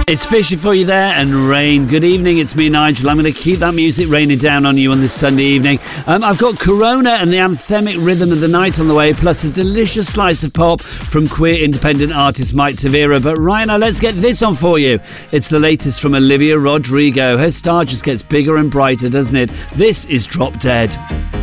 It's Fisher for you there, and Rain. Good evening, it's me, Nigel. I'm going to keep that music raining down on you on this Sunday evening. I've got Corona and the anthemic rhythm of the night on the way, plus a delicious slice of pop from queer independent artist Mike Tavira. But right now, let's get this on for you. It's the latest from Olivia Rodrigo. Her star just gets bigger and brighter, doesn't it? This is Drop Dead.